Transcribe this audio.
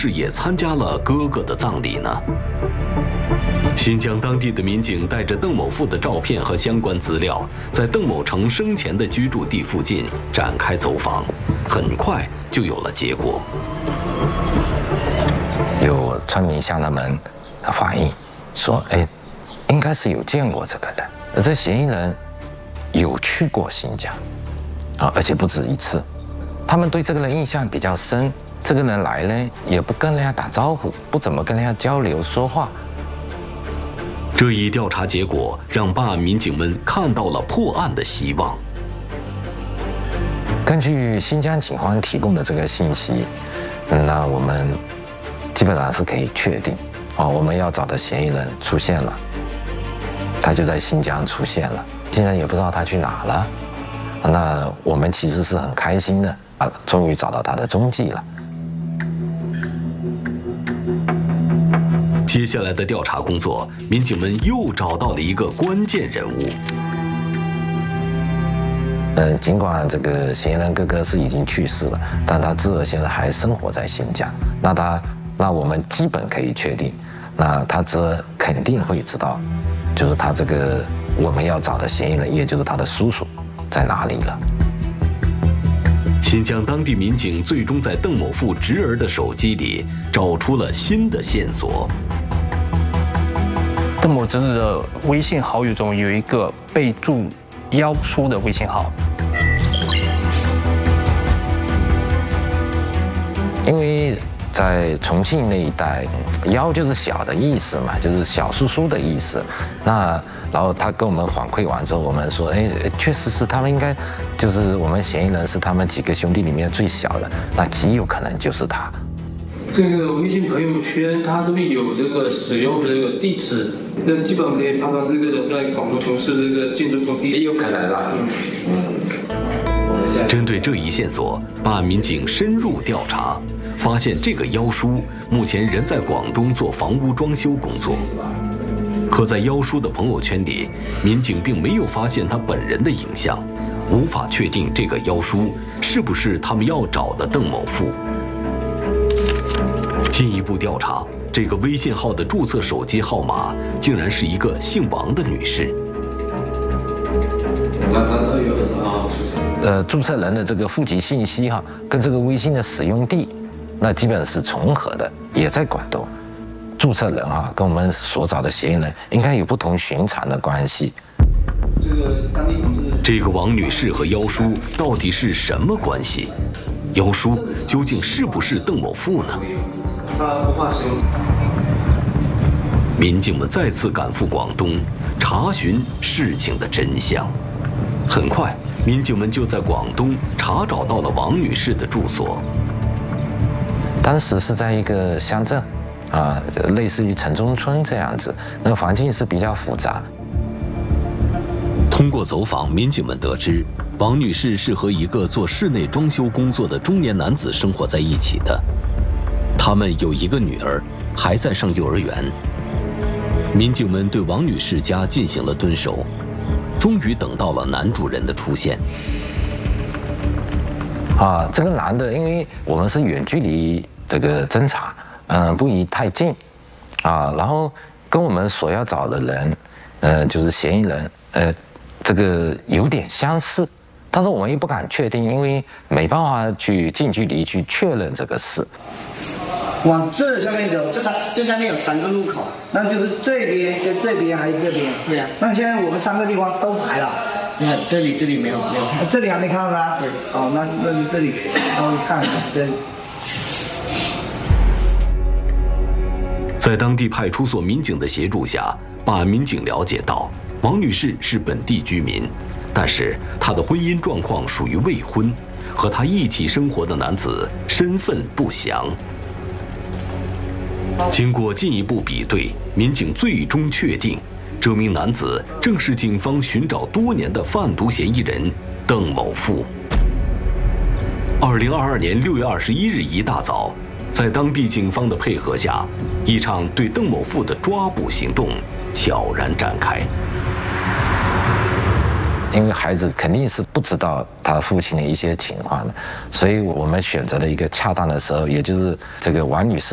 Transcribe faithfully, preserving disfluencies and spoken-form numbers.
是也参加了哥哥的葬礼呢？新疆当地的民警带着邓某富的照片和相关资料，在邓某成生前的居住地附近展开走访，很快就有了结果。 有村民向他们反映说：“哎，应该是有见过这个人，而这嫌疑人有去过新疆，啊，而且不止一次。他们对这个人印象比较深，这个人来呢也不跟人家打招呼，不怎么跟人家交流说话。” 这一调查结果让办案民警们看到了破案的希望。 根据新疆警方提供的这个信息，那我们基本上是可以确定，啊，我们要找的嫌疑人出现了，他就在新疆出现了，现在也不知道他去哪了。那我们其实是很开心的啊，终于找到他的踪迹了。 接下来的调查工作，民警们又找到了一个关键人物。 嗯，尽管这个嫌疑人哥哥是已经去世了，但他侄儿现在还生活在新疆。那他，那我们基本可以确定，那他侄儿肯定会知道，就是他这个我们要找的嫌疑人，也就是他的叔叔，在哪里了。 新疆当地民警最终在邓某富侄儿的手机里找出了新的线索。 邓某侄子的微信好友中有一个备注“妖叔”的微信号。 因为在重庆那一带，妖就是小的意思嘛，就是小叔叔的意思。那然后他跟我们反馈完之后，我们说，哎，确实是他们应该就是我们嫌疑人是他们几个兄弟里面最小的，那极有可能就是他。 这个微信朋友圈它都有这个使用的这个地址，那基本可以判断这个人在广州从事这个建筑工地， 有可能了。嗯。 针对这一线索，办案民警深入调查，发现这个妖叔目前人在广东做房屋装修工作。可在妖叔的朋友圈里，民警并没有发现他本人的影像，无法确定这个妖叔是不是他们要找的邓某富。进一步调查，这个微信号的注册手机号码竟然是一个姓王的女士。 呃，注册人的这个户籍信息哈，跟这个微信的使用地，那基本是重合的，也在广东。注册人啊，跟我们所找的嫌疑人应该有不同寻常的关系。 这个当地同志， 这个王女士和妖叔到底是什么关系？妖叔究竟是不是邓某富呢？ 他不怕使用。 民警们再次赶赴广东，查询事情的真相。很快，民警们就在广东查找到了王女士的住所。 当时是在一个乡镇，啊，类似于城中村这样子，那个环境是比较复杂。 通过走访，民警们得知，王女士是和一个做室内装修工作的中年男子生活在一起的。他们有一个女儿，还在上幼儿园。民警们对王女士家进行了蹲守，终于等到了男主人的出现。 啊，这个男的，因为我们是远距离这个侦查，嗯、呃，不宜太近，啊，然后跟我们所要找的人，呃，就是嫌疑人，呃，这个有点相似，但是我们又不敢确定，因为没办法去近距离去确认这个事。 往这下面走， 这三这下面有三个路口， 那就是这边跟这边还是这边？ 对呀、啊。 那现在我们三个地方都排了。 你看这里这里没有没有看， 这里还没看到呢。 对。 哦，那那就这里稍微看看。对。 在当地派出所民警的协助下，办案民警了解到，王女士是本地居民，但是她的婚姻状况属于未婚，和她一起生活的男子身份不详。经过进一步比对，民警最终确定，这名男子正是警方寻找多年的贩毒嫌疑人邓某富。二零二二年六月二十一日一大早，在当地警方的配合下，一场对邓某富的抓捕行动悄然展开。 因为孩子肯定是不知道他父亲的一些情况的，所以我们选择了一个恰当的时候，也就是这个王女士